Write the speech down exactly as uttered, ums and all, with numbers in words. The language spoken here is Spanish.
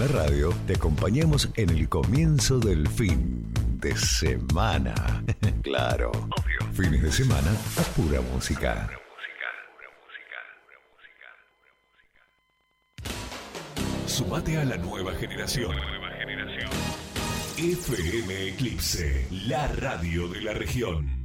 la radio te acompañamos en el comienzo del fin de semana. Claro, obvio. Fines de semana a pura música. Sumate a la nueva generación. F M Eclipse, la radio de la región.